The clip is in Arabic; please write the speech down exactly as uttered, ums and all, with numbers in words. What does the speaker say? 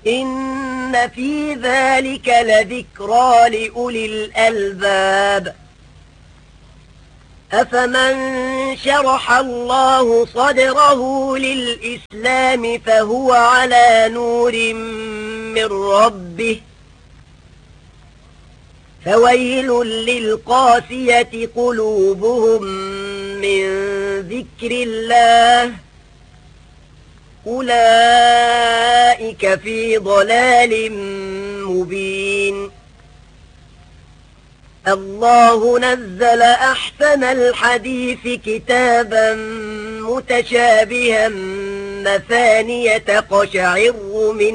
إن في ذلك لذكرى لأولي الألباب. أفمن شرح الله صدره للإسلام فهو على نور من ربه فويل للقاسية قلوبهم من ذكر الله أولئك في ضلال مبين. الله نزل أحسن الحديث كتابا متشابها مثانية قشعر من